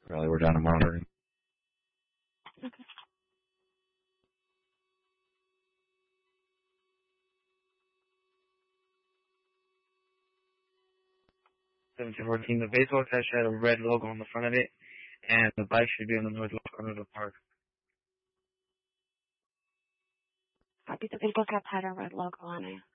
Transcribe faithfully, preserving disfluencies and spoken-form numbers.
Riley, we're down to monitoring. Okay. seventeen fourteen, the baseball catch had a red logo on the front of it, and the bike should be on the northwest corner of the park. Copy, the baseball cap had a red logo on it.